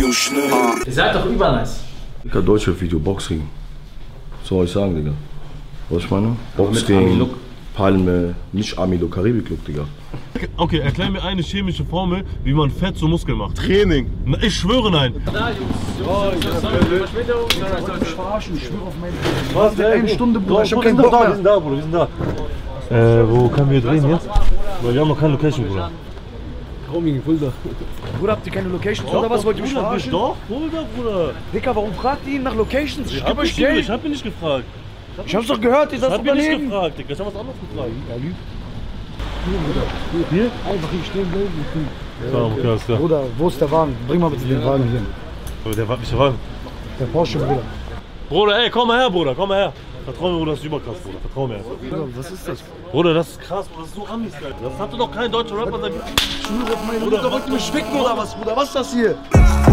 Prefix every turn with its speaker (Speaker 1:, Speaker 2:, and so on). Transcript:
Speaker 1: so schnell.
Speaker 2: Ihr seid doch übernice.
Speaker 3: Digga, Deutschrap-Video, Boxring. Was soll ich sagen, Digga? Was ich meine? Boxring, Palme, nicht Army-Look, Karibik-Look, Digga.
Speaker 4: Okay, erklär mir eine chemische Formel, wie man Fett zu Muskeln macht.
Speaker 3: Training.
Speaker 4: Na, ich schwöre nein.
Speaker 2: Da, Jungs. Ich verarschen, ich schwöre auf meine.
Speaker 3: Was?
Speaker 2: Eine Stunde, Bruder. Ich hab keinen
Speaker 4: Wir
Speaker 2: Bock mehr.
Speaker 4: sind da, Bruder, wir sind da. Wo können wir drehen jetzt? Weil wir haben noch keine Location, Bruder.
Speaker 2: Roaming, Fulda. Bruder, habt ihr keine Locations oder was? Wollt ihr mich verarschen?
Speaker 4: Doch, Fulda, Bruder.
Speaker 2: Dicker, warum fragt ihr ihn nach Locations? Ich geb euch
Speaker 4: Ich
Speaker 2: Geld.
Speaker 4: hab ihn nicht gefragt.
Speaker 2: Ich hab's doch gehört, ihr
Speaker 4: Ich
Speaker 2: seid
Speaker 4: hab ihn nicht
Speaker 2: Unternehmen.
Speaker 4: gefragt, Digga. Ich hab was anderes gefragt.
Speaker 2: Er lügt. Hier? Einfach hier stehen bleiben.
Speaker 4: Ja, okay, alles klar.
Speaker 2: Bruder, wo ist der Wagen? Bring mal bitte den Wagen hier.
Speaker 4: Aber der war nicht der Wagen.
Speaker 2: Der Porsche, Bruder.
Speaker 4: Bruder, ey, komm mal her, Bruder, komm mal her. Vertrau mir, Bruder, das ist überkrass, Bruder. Vertrau mir.
Speaker 2: Bruder, was ist das?
Speaker 4: Bruder, das ist krass, Bruder, das ist so Amis, Alter. Das hatte doch kein deutscher Rapper seit.
Speaker 2: Schwöre auf meine Mutter, wollt ihr mich ficken oder was, Bruder? Was ist das hier?